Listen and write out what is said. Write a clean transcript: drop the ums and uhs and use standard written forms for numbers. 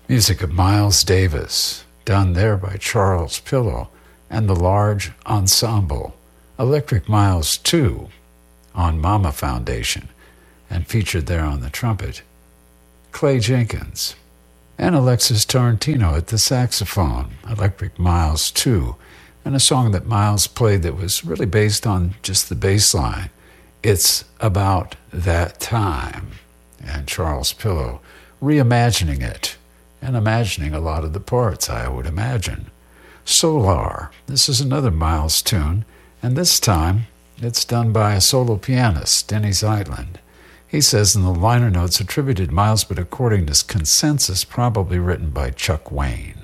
Music of Miles Davis, done there by Charles Pillow and the Large Ensemble. Electric Miles 2 on Mama Foundation and featured there on the trumpet. Clay Jenkins and Alexis Tarantino at the saxophone. Electric Miles 2, and a song that Miles played that was really based on just the bass line. It's About That Time. And Charles Pillow reimagining it and imagining a lot of the parts, I would imagine. Solar. This is another Miles tune, and this time it's done by a solo pianist, Denny Zeitlin. He says in the liner notes attributed Miles, but according to consensus, probably written by Chuck Wayne.